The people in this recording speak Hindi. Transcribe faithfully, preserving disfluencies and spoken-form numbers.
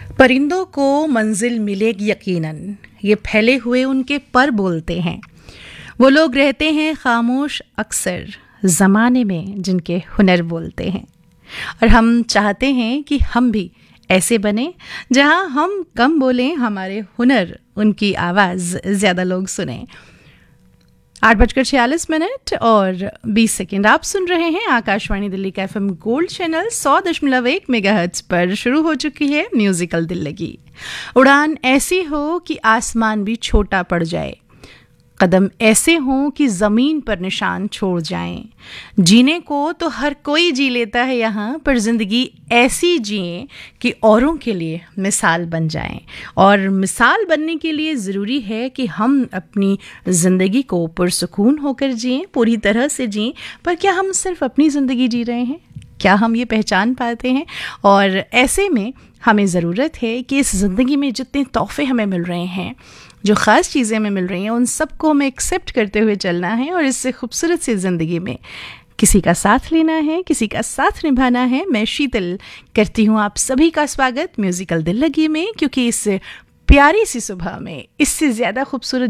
परिंदों को मंजिल मिलेगी यकीनन, ये फैले हुए उनके पर बोलते हैं। वो लोग रहते हैं खामोश अक्सर ज़माने में जिनके हुनर बोलते हैं। और हम चाहते हैं कि हम भी ऐसे बने जहां हम कम बोलें, हमारे हुनर उनकी आवाज़ ज़्यादा लोग सुने। आठ बजकर छियालीस मिनट और बीस सेकेंड आप सुन रहे हैं आकाशवाणी दिल्ली का एफएम गोल्ड चैनल सौ दशमलव एक मेगाहर्ट्ज पर। शुरू हो चुकी है म्यूजिकल दिल लगी। उड़ान ऐसी हो कि आसमान भी छोटा पड़ जाए, कदम ऐसे हों कि ज़मीन पर निशान छोड़ जाएं। जीने को तो हर कोई जी लेता है यहाँ, पर ज़िंदगी ऐसी जिएं कि औरों के लिए मिसाल बन जाएं। और मिसाल बनने के लिए ज़रूरी है कि हम अपनी ज़िंदगी को पुरसुकून होकर जिएं, पूरी तरह से जिएं। पर क्या हम सिर्फ अपनी ज़िंदगी जी रहे हैं? क्या हम ये पहचान पाते हैं? और ऐसे में हमें ज़रूरत है कि इस ज़िंदगी में जितने तोहफ़े हमें मिल रहे हैं, जो ख़ास चीज़ें हमें मिल रही हैं, उन सबको हमें एक्सेप्ट करते हुए चलना है और इससे खूबसूरत सी ज़िंदगी में किसी का साथ लेना है, किसी का साथ निभाना है। मैं शीतल करती हूँ आप सभी का स्वागत म्यूज़िकल दिल लगी में, क्योंकि इस प्यारी सी सुबह में इससे ज़्यादा खूबसूरत